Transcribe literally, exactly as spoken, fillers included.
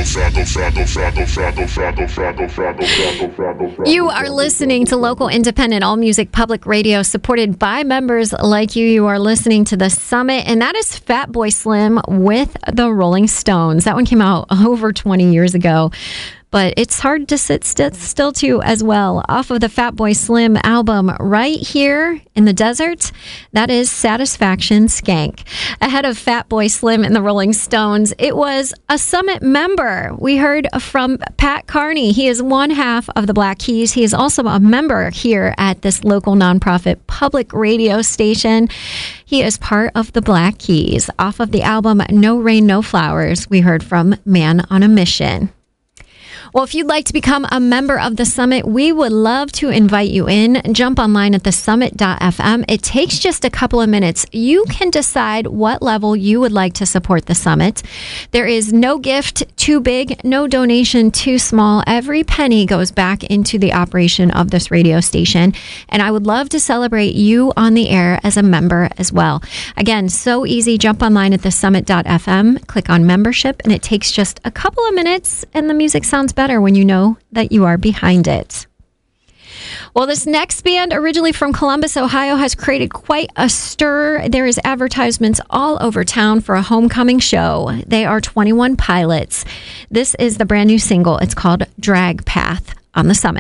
You are listening to local independent all music public radio supported by members like you. You are listening to The Summit, and that is Fatboy Slim with the Rolling Stones. That one came out over twenty years ago. But it's hard to sit st- still to as well. Off of the Fatboy Slim album, Right Here in the Desert, that is Satisfaction Skank. Ahead of Fatboy Slim and the Rolling Stones, it was a Summit member. We heard from Pat Carney. He is one half of the Black Keys. He is also a member here at this local nonprofit public radio station. He is part of the Black Keys. Off of the album No Rain, No Flowers, we heard from Man on a Mission. Well, if you'd like to become a member of the Summit, we would love to invite you in. Jump online at the summit dot f m. It takes just a couple of minutes. You can decide what level you would like to support the Summit. There is no gift too big, no donation too small. Every penny goes back into the operation of this radio station. And I would love to celebrate you on the air as a member as well. Again, so easy. Jump online at the summit dot f m, click on membership, and it takes just a couple of minutes, and the music sounds better when you know that you are behind it. Well, this next band, originally from Columbus, Ohio, has created quite a stir. There is advertisements all over town for a homecoming show. They are twenty-one Pilots. This is the brand new single. It's called Drag Path on the Summit.